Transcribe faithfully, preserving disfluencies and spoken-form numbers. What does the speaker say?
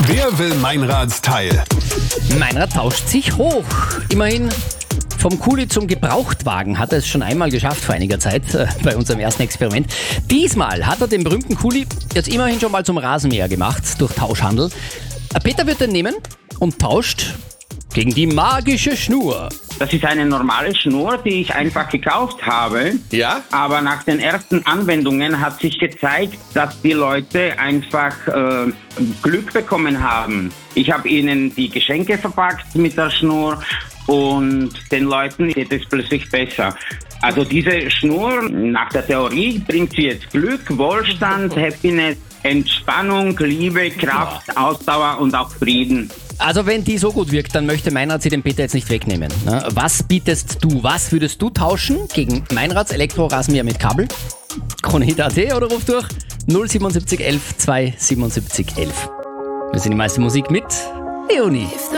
Wer will Meinrads Teil? Meinrad tauscht sich hoch. Immerhin vom Kuli zum Gebrauchtwagen hat er es schon einmal geschafft vor einiger Zeit äh, bei unserem ersten Experiment. Diesmal hat er den berühmten Kuli jetzt immerhin schon mal zum Rasenmäher gemacht durch Tauschhandel. Äh, Peter wird den nehmen und tauscht gegen die magische Schnur. Das ist eine normale Schnur, die ich einfach gekauft habe. Ja? Aber nach den ersten Anwendungen hat sich gezeigt, dass die Leute einfach äh, Glück bekommen haben. Ich habe ihnen die Geschenke verpackt mit der Schnur und den Leuten geht es plötzlich besser. Also diese Schnur, nach der Theorie, bringt sie jetzt Glück, Wohlstand, Happiness, Entspannung, Liebe, Kraft, Ausdauer und auch Frieden. Also wenn die so gut wirkt, dann möchte Meinrad sie den Peter jetzt nicht wegnehmen. Was bietest du? Was würdest du tauschen gegen Meinrads Elektro-Rasenmäher mit Kabel? Kronhit punkt at oder ruf durch null sieben sieben elf zwei sieben sieben elf. Wir sind die meiste Musik mit Leonie.